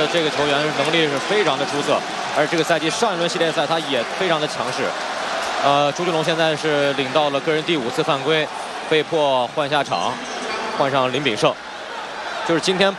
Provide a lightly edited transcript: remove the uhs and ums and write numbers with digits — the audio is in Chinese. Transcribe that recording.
的这个球员能力是非常的出色，而这个赛季上一轮系列赛他也非常的强势。朱俊龙现在是领到了个人第5次犯规，被迫换下场，换上林炳胜。就是今天